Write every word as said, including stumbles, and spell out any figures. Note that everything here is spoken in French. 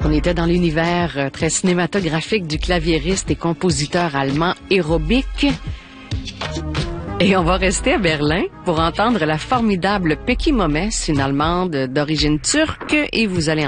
On était dans l'univers euh, très cinématographique du claviériste et compositeur allemand Aerobic. Et on va rester à Berlin pour entendre la formidable Peggy Momes, une Allemande d'origine turque, et vous allez